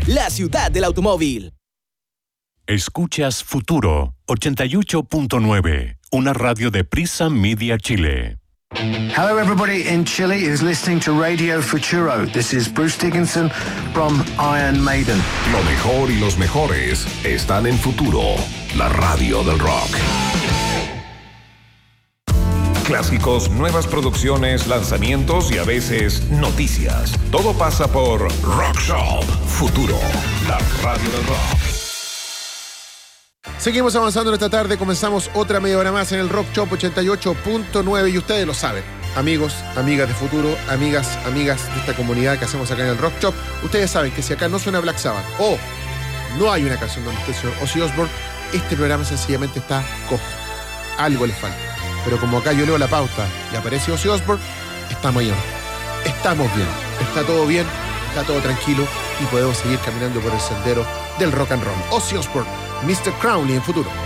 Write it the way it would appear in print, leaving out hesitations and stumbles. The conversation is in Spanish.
la ciudad del automóvil. Escuchas Futuro 88.9, una radio de Prisa Media Chile. Hello everybody in Chile is listening to Radio Futuro. This is Bruce Dickinson from Iron Maiden. Lo mejor y los mejores están en Futuro, la radio del rock. Clásicos, nuevas producciones, lanzamientos y a veces noticias. Todo pasa por Rock Shop Futuro, la radio del rock. Seguimos avanzando en esta tarde, comenzamos otra media hora más en el Rock Shop 88.9 y ustedes lo saben, amigos, amigas de Futuro, amigas de esta comunidad que hacemos acá en el Rock Shop, ustedes saben que si acá no suena Black Sabbath o no hay una canción donde esté el señor Ozzy Osbourne, este programa sencillamente está cojo, algo le falta. Pero como acá yo leo la pauta y aparece Ozzy Osbourne, estamos bien, estamos bien, está todo tranquilo y podemos seguir caminando por el sendero del rock and roll. Ozzy Osbourne, Mr. Crowley en Futuro.